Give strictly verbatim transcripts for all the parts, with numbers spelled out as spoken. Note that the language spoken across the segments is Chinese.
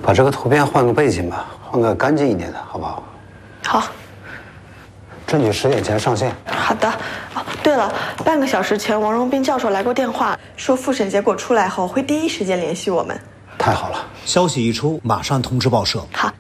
把这个图片换个背景吧，换个干净一点的，好不好？ 好。 争取十点前上线。 好的。哦，对了，半个小时前王荣斌教授来过电话，说复审结果出来后会第一时间联系我们。 太好了， 消息一出，马上通知报社。 好。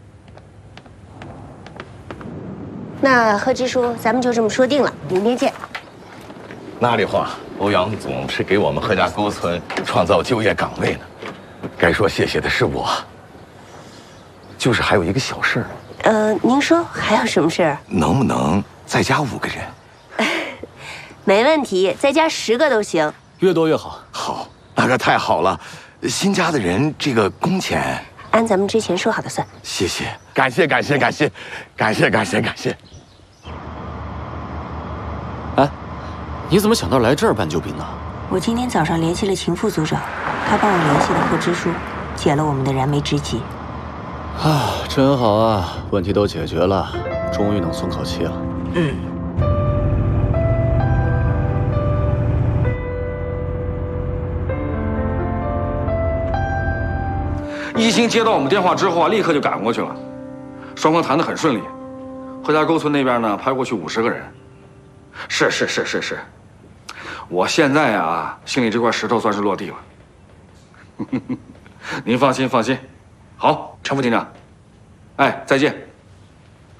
那贺支书，咱们就这么说定了，明天见。 哪里话，欧阳总是给我们贺家沟村创造就业岗位呢。该说谢谢的是我，就是还有一个小事儿。 呃，您说还有什么事儿？ 能不能再加五个人？ 没问题，再加十个都行， 越多越好。 好，那可太好了。新加的人这个工钱， 按咱们之前说好的算。 谢谢，感谢感谢感谢，感谢感谢感谢。 哎，你怎么想到来这儿办救兵呢？ 我今天早上联系了秦副组长，他帮我联系了贺支书，解了我们的燃眉之急。 啊，真好啊，问题都解决了，终于能松口气了。 嗯。 一星接到我们电话之后啊，立刻就赶过去了，双方谈得很顺利。贺家沟村那边呢，派过去五十个人。是是是是是，我现在啊，心里这块石头算是落地了。您放心放心。好，陈副警长，哎，再见。